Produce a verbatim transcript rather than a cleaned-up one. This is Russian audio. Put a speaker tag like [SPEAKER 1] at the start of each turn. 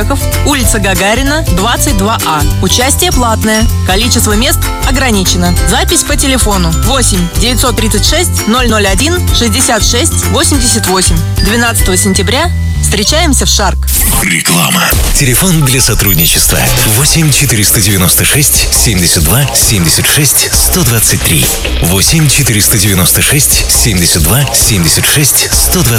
[SPEAKER 1] улица Гагарина, двадцать два А. Участие платное. Количество мест ограничено. Запись по телефону восемь девятьсот тридцать шесть ноль ноль один шестьдесят шесть восемьдесят восемь. двенадцатого сентября встречаемся в Шарк.
[SPEAKER 2] Реклама. Телефон для сотрудничества восемь четыреста девяносто шесть семьдесят два семьдесят шесть сто двадцать три. восемь четыреста девяносто шесть семьдесят два семьдесят шесть сто двадцать три.